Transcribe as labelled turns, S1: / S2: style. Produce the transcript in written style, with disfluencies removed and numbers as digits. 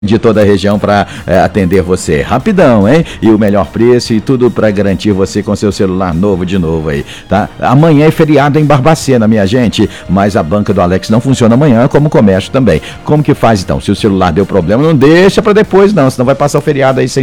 S1: de toda a região para atender você. Rapidão, hein? E o melhor preço e tudo para garantir você com seu celular novo de novo aí, tá? Amanhã é feriado em Barbacena, minha gente, mas a banca do Alex não funciona amanhã, como o comércio também. Como que faz então? Se o celular deu problema, não deixa para depois não, senão vai passar o feriado aí sem